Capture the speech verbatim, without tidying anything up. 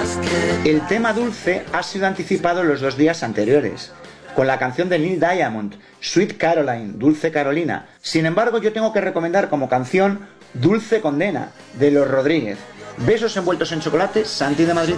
El tema Dulce ha sido anticipado los dos días anteriores, con la canción de Neil Diamond, Sweet Caroline, Dulce Carolina. Sin embargo, yo tengo que recomendar como canción Dulce Condena, de Los Rodríguez. Besos envueltos en chocolate, Santi de Madrid.